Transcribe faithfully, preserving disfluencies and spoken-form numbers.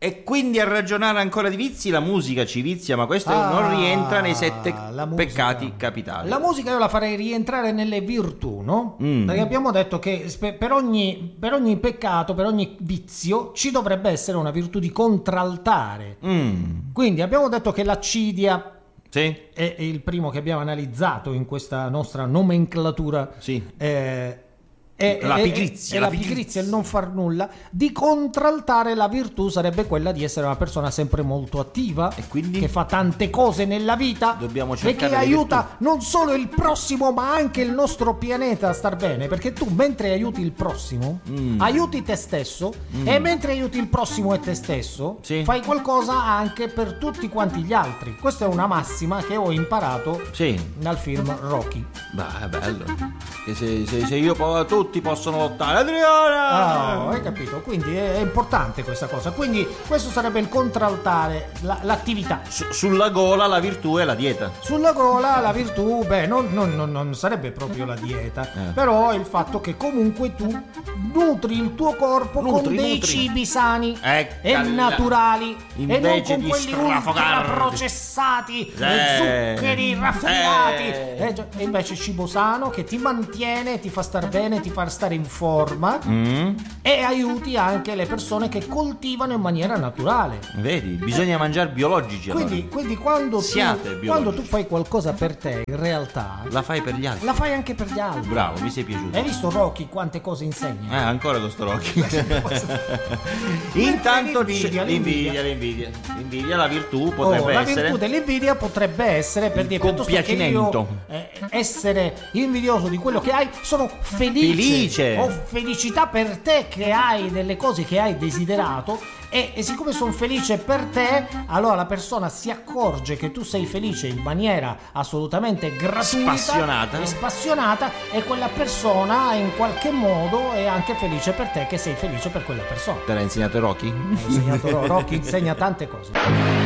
E quindi a ragionare ancora di vizi, la musica ci vizia, ma questo ah, non rientra nei sette peccati capitali. La musica io la farei rientrare nelle virtù, no? Mm. Perché abbiamo detto che per ogni, per ogni peccato, per ogni vizio, ci dovrebbe essere una virtù di contraltare. Mm. Quindi abbiamo detto che l'accidia sì. è il primo che abbiamo analizzato in questa nostra nomenclatura. Sì. Eh, E, la e, pigrizia, e la la pigrizia. pigrizia, il non far nulla. Di contraltare la virtù sarebbe quella di essere una persona sempre molto attiva, e quindi che fa tante cose nella vita, dobbiamo e cercare che aiuta non solo il prossimo ma anche il nostro pianeta a star bene, perché tu mentre aiuti il prossimo mm. aiuti te stesso mm. e mentre aiuti il prossimo e te stesso sì. fai qualcosa anche per tutti quanti gli altri. Questa è una massima che ho imparato sì. dal film Rocky. Beh, è bello che se, se, se io po- tutti possono lottare, Adriana! Ah, hai capito? Quindi è importante questa cosa. Quindi questo sarebbe il contraltare, la, l'attività. Su, sulla gola la virtù è la dieta. Sulla gola la virtù, beh, non, non, non, non sarebbe proprio la dieta, eh. però il fatto che comunque tu nutri il tuo corpo nutri, con dei nutri. cibi sani Ecco e naturali, invece e non con di quelli ultra processati, sì. zuccheri raffinati. Sì. E invece cibo sano che ti mantiene, ti fa star bene, ti fa stare in forma mm. e aiuti anche le persone che coltivano in maniera naturale. Vedi, bisogna mangiare biologici. Quindi, allora. quindi quando, tu, quando tu fai qualcosa per te, in realtà la fai per gli altri. La fai anche per gli altri. Bravo, mi sei piaciuto. Hai visto Rocky quante cose insegna? Eh, ancora questo Rocky. Intanto l'invidia, l'invidia, l'invidia, l'invidia, la virtù potrebbe oh, la essere. La virtù dell'invidia potrebbe essere per dire compiacimento. Eh, essere invidioso di quello che hai, sono felice. Felice. Ho felicità per te che hai delle cose che hai desiderato. E, e siccome sono felice per te, allora la persona si accorge che tu sei felice in maniera assolutamente gratuita, spassionata, e spassionata, e quella persona in qualche modo è anche felice per te che sei felice per quella persona. Te l'ha insegnato Rocky? Ho insegnato Rocky, insegna tante cose.